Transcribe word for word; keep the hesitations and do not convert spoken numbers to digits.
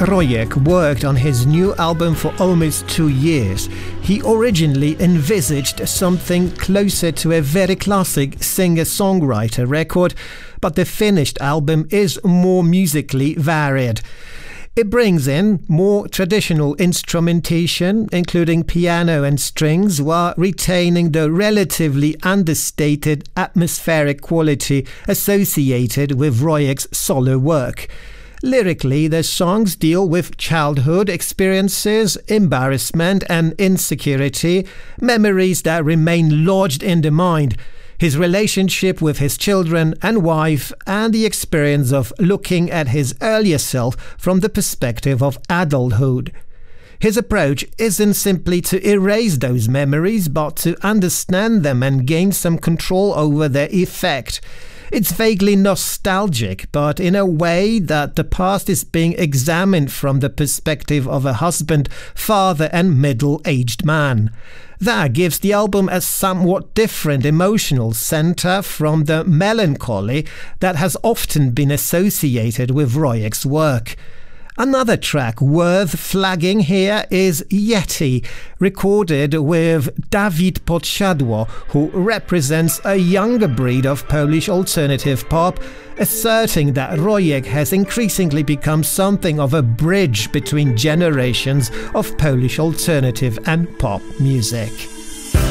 Rojek worked on his new album for almost two years. He originally envisaged something closer to a very classic singer-songwriter record, but the finished album is more musically varied. It brings in more traditional instrumentation, including piano and strings, while retaining the relatively understated atmospheric quality associated with Rojek's solo work. Lyrically, the songs deal with childhood experiences, embarrassment and insecurity, memories that remain lodged in the mind, his relationship with his children and wife, and the experience of looking at his earlier self from the perspective of adulthood. His approach isn't simply to erase those memories, but to understand them and gain some control over their effect. It's vaguely nostalgic, but in a way that the past is being examined from the perspective of a husband, father and middle-aged man. That gives the album a somewhat different emotional center from the melancholy that has often been associated with Rojek's work. Another track worth flagging here is Yeti, recorded with Dawid Podsiadło, who represents a younger breed of Polish alternative pop, asserting that Rojek has increasingly become something of a bridge between generations of Polish alternative and pop music.